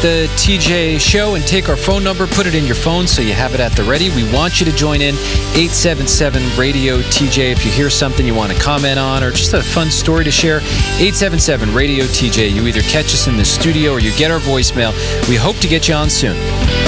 the TJ show and take our phone number, put it in your phone so you have it at the ready. We want you to join in, 877-RADIO-TJ. If you hear something you want to comment on or just a fun story to share, 877-RADIO-TJ. You either catch us in the studio or you get our voicemail. We hope to get you on soon.